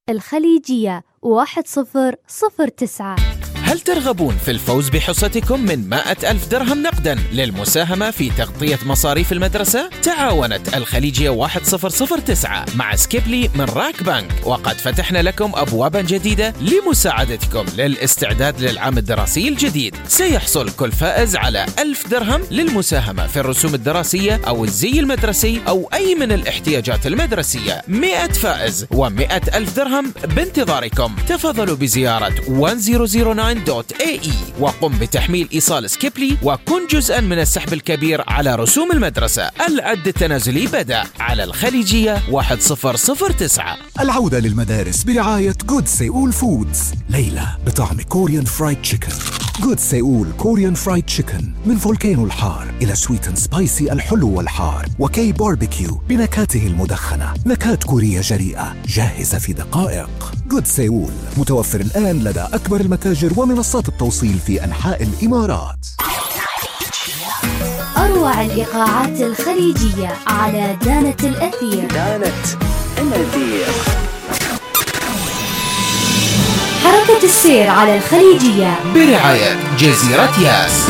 الخليجية 1009. هل ترغبون في الفوز بحصتكم من 100,000 درهم نقدا للمساهمة في تغطية مصاريف المدرسة؟ تعاونت الخليجية 1009 مع سكيبلي من راك بنك، وقد فتحنا لكم أبوابا جديدة لمساعدتكم للاستعداد للعام الدراسي الجديد. سيحصل كل فائز على 1000 درهم للمساهمة في الرسوم الدراسية أو الزي المدرسي أو أي من الاحتياجات المدرسية. 100 فائز و100,000 درهم بانتظاركم. تفضلوا بزيارة 1009.ae وقم بتحميل إيصال سكيبلي وكن جزءا من السحب الكبير على رسوم المدرسة. العد التنازلي بدأ على الخليجية 1009. العودة للمدارس برعاية جود سيول فودز. ليلة بطعم كوريان فرايد تشيكن. جود سيول كوريان فرايد تشيكن من فولكانو الحار إلى سويت اند سبايسي الحلو والحار، وكي باربيكيو بنكهاته المدخنة، نكهات كورية جريئة جاهزة في دقائق. جود سيول متوفر الآن لدى أكبر المتاجر ومنصات التوصيل في أنحاء الإمارات. أروع الإيقاعات الخليجية على دانة الأثير. دانة الأثير. حركة السير على الخليجية برعاية جزيرة ياس.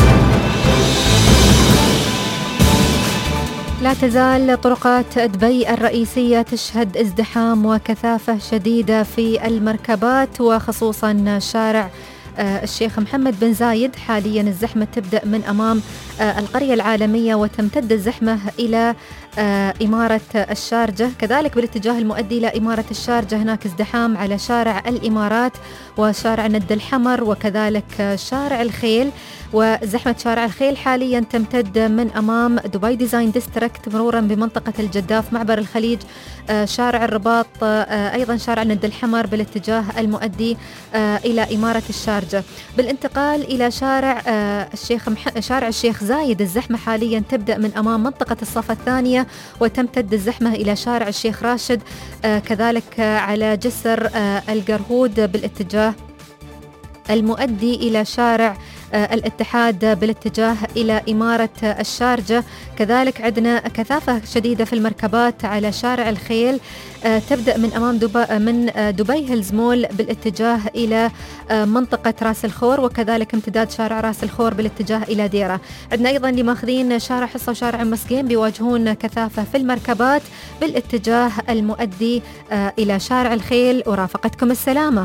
لا تزال طرقات دبي الرئيسية تشهد ازدحام وكثافة شديدة في المركبات، وخصوصا شارع الشيخ محمد بن زايد. حاليا الزحمة تبدأ من أمام القرية العالمية وتمتد الزحمة إلى إمارة الشارجة، كذلك بالاتجاه المؤدي إلى إمارة الشارجة هناك ازدحام على شارع الإمارات وشارع ند الحمر وكذلك شارع الخيل. وزحمة شارع الخيل حاليا تمتد من أمام دبي ديزاين ديستريكت مرورا بمنطقة الجداف معبر الخليج، شارع الرباط، أيضا شارع ند الحمر بالاتجاه المؤدي إلى إمارة الشارجة. بالانتقال إلى شارع الشيخ زايد، الزحمة حاليا تبدأ من أمام منطقة الصف الثانية وتمتد الزحمة إلى شارع الشيخ راشد، كذلك على جسر القرهود بالاتجاه المؤدي إلى شارع الاتحاد بالاتجاه إلى إمارة الشارجة. كذلك عندنا كثافة شديدة في المركبات على شارع الخيل، تبدأ من أمام دبي هيلز مول بالاتجاه إلى منطقة راس الخور، وكذلك امتداد شارع راس الخور بالاتجاه إلى ديرة. عندنا أيضا اللي ماخذين شارع حصة وشارع مسقين بيواجهون كثافة في المركبات بالاتجاه المؤدي إلى شارع الخيل. ورافقتكم السلامة.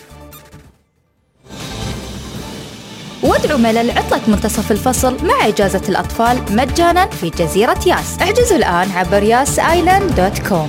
وادعوا ملل عطلة منتصف الفصل مع إجازة الأطفال مجانا في جزيرة ياس. احجزوا الآن عبر yasisland.com.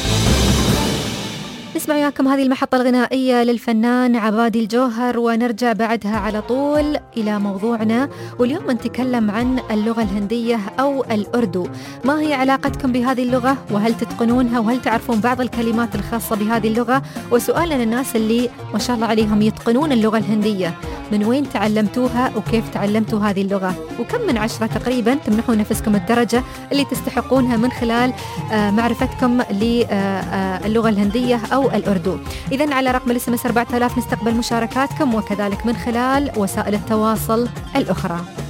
نسمع وياكم هذه المحطة الغنائية للفنان عبادي الجوهر ونرجع بعدها على طول إلى موضوعنا، واليوم نتكلم عن اللغة الهندية أو الأردو. ما هي علاقتكم بهذه اللغة وهل تتقنونها وهل تعرفون بعض الكلمات الخاصة بهذه اللغة؟ وسؤالنا للناس اللي ما شاء الله عليهم يتقنون اللغة الهندية، من وين تعلمتوها وكيف تعلمتوا هذه اللغة؟ وكم من 10 تقريبا تمنحوا نفسكم الدرجة اللي تستحقونها من خلال معرفتكم للغة الهندية أو الأردو؟ إذن على رقم الSMS 4000 نستقبل مشاركاتكم وكذلك من خلال وسائل التواصل الأخرى.